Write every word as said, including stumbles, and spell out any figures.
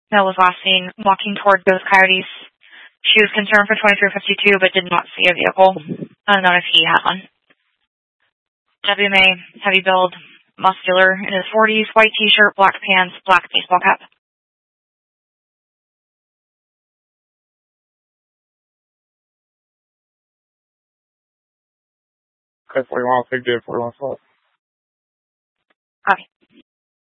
Male was last seen walking toward those coyotes. She was concerned for twenty-three fifty-two, but did not see a vehicle. Unknown if he had one. W M A, heavy build, muscular, in his forties, white t-shirt, black pants, black baseball cap. Okay, forty-one, I'll take it, forty-one, assault. Copy.